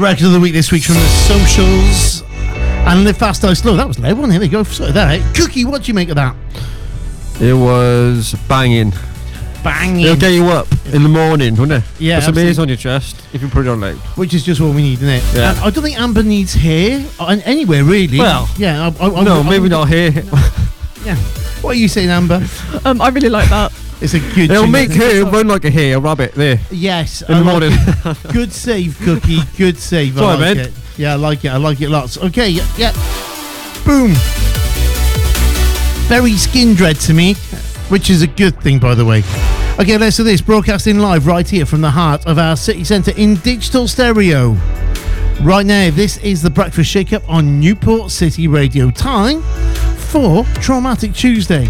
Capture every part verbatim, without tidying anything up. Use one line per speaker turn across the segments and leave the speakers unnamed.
Record of the week this week from the Socials and Live Fast Die Slow. That was loud, wasn't it? There you go. Sorry that. Cookie, what do you make of that?
It was banging.
Banging.
It'll get you up in the morning, wouldn't it?
Yeah.
Put some ears on your chest if you put it on loud.
Which is just what we need, isn't it?
Yeah.
And I don't think Amber needs hair uh, anywhere really.
Well,
yeah. I, I, I,
no,
I,
maybe
I,
not here.
Yeah. What are you saying, Amber?
Um, I really like that.
It's a good.
It'll
tune.
make her run like a hare, a rabbit there.
Yes.
In
I
the
like
morning.
it. Good save, Cookie. Good save. I
Sorry,
like
man.
it. Yeah, I like it. I like it lots. Okay. Yeah. yeah. Boom. Very skin dread to me, which is a good thing, by the way. Okay, let's do this. Broadcasting live right here from the heart of our city centre in digital stereo. Right now, this is the Breakfast Shake-Up on Newport City Radio. Time for Traumatic Tuesday.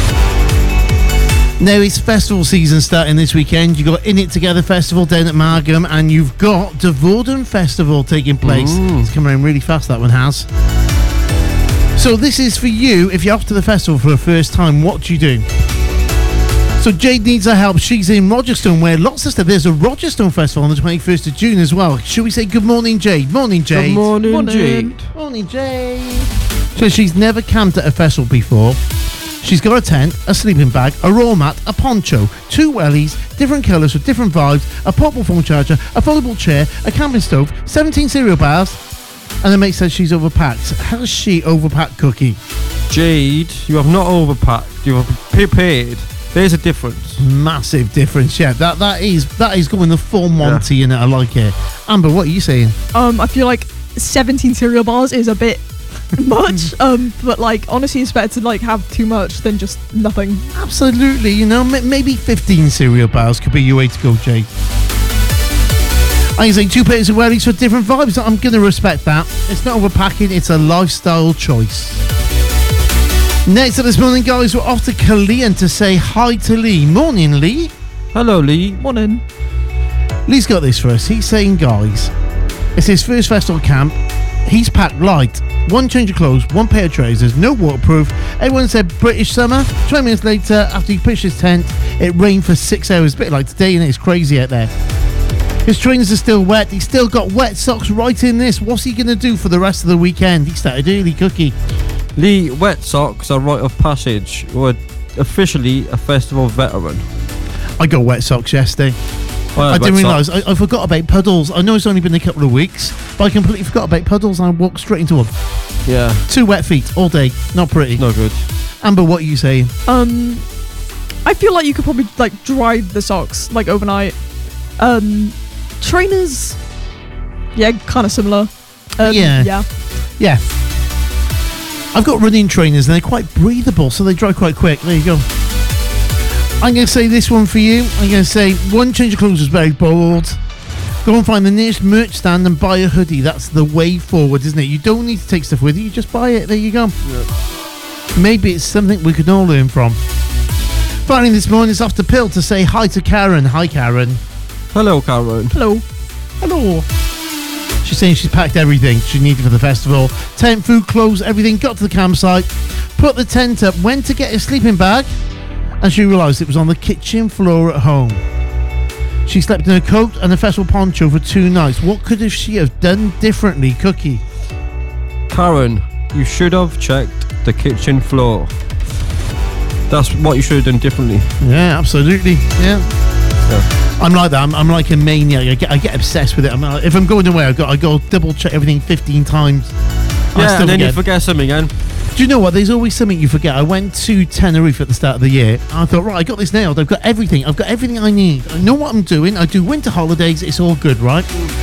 Now it's festival season starting this weekend. You've got In It Together Festival down at Margam, and you've got Devorden Festival taking place.
Mm.
It's coming around really fast, that one has. So this is for you. If you're off to the festival for the first time, what do you do? So Jade needs our help. She's in Rogerstone, where lots of stuff. There's a Rogerstone Festival on the twenty-first of June as well. Should we say good morning, Jade? Morning, Jade.
Good morning,
Morning.
Jade.
Morning, Jade. So she's never camped at a festival before. She's got a tent, a sleeping bag, a raw mat, a poncho, two wellies, different colours with different vibes, a portable phone charger, a foldable chair, a camping stove, seventeen cereal bars, and the mate says she's overpacked. Has she overpacked, Cookie?
Jade, you have not overpacked. You have prepared. There's a difference.
Massive difference, yeah. That that is that is going the full Monty in it. I like it. Amber, what are you saying?
Um, I feel like seventeen cereal bars is a bit much. Um, but like honestly, it's better to like have too much than just nothing.
Absolutely, you know, m- maybe fifteen cereal bars could be your way to go, Jade. I say two pairs of wellies for different vibes. I'm going to respect that. It's not overpacking, it's a lifestyle choice. Next up this morning, guys, we're off to Killeen to say hi to Lee. Morning, Lee.
Hello, Lee.
Morning.
Lee's got this for us. He's saying, guys, it's his first festival camp. He's packed light. One change of clothes, one pair of trousers, no waterproof. Everyone said British summer. twenty minutes later, after he pitched his tent, it rained for six hours. A bit like today, and it's crazy out there. His trainers are still wet. He's still got wet socks right in this. What's he going to do for the rest of the weekend? He started early, Cookie.
Lee, wet socks are rite of passage. You're officially a festival veteran.
I got wet socks yesterday.
Well,
I
wet
didn't realise.
socks.
I, I forgot about puddles. I know it's only been a couple of weeks, but I completely forgot about puddles and I walked straight into them.
Yeah.
Two wet feet all day. Not pretty.
No good.
Amber, what are you saying?
Um, I feel like you could probably like dry the socks like overnight. Um, trainers, yeah, kind of similar. Um,
Yeah.
Yeah.
Yeah. I've got running trainers and they're quite breathable, so they dry quite quick. There you go. I'm going to say this one for you. I'm going to say one change of clothes was very bold. Go and find the nearest merch stand and buy a hoodie. That's the way forward, isn't it? You don't need to take stuff with you. You just buy it. There you go.
Yeah.
Maybe it's something we could all learn from. Finally this morning, it's off to Pill to say hi to Karen. Hi, Karen.
Hello, Karen.
Hello.
Hello. She's saying she's packed everything she needed for the festival. Tent, food, clothes, everything. Got to the campsite, put the tent up, went to get a sleeping bag, and she realised it was on the kitchen floor at home. She slept in a coat and a festival poncho for two nights. What could have she have done differently, Cookie?
Karen, you should have checked the kitchen floor. That's what you should have done differently.
Yeah, absolutely. Yeah.
Yeah.
I'm like that. I'm, I'm like a maniac. I get, I get obsessed with it. I'm, uh, if I'm going away, I got I go double check everything fifteen times. I
Yeah,
still
and then
forget.
you forget something again.
Do you know what? There's always something you forget. I went to Tenerife at the start of the year. And I thought, right, I got this nailed. I've got everything. I've got everything I need. I know what I'm doing. I do winter holidays. It's all good, right?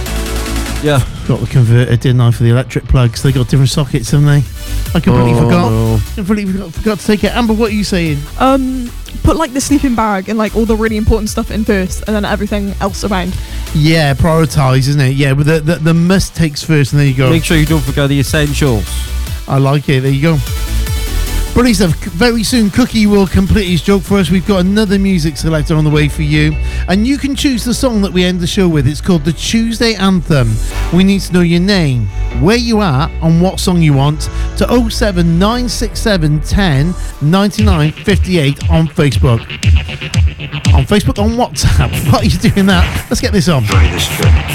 Yeah.
Got the converter, didn't I, for the electric plugs? They got different sockets, haven't they? I completely
Oh,
forgot.
no.
Completely forgot, forgot to take it. Amber, what are you saying?
Um, put like the sleeping bag and like all the really important stuff in first, and then everything else around.
Yeah, prioritise, isn't it? Yeah, but the, the, the must takes first, and there you go.
Make sure you don't forget the essentials.
I like it. There you go. Brilliant stuff. Very soon, Cookie will complete his joke for us. We've got another music selector on the way for you. And you can choose the song that we end the show with. It's called the Tuesday Anthem. We need to know your name, where you are, and what song you want to oh seven nine six seven one oh ninety-nine fifty-eight on Facebook. On Facebook, on WhatsApp. What are you doing that? Let's get this on.
Enjoy this trip.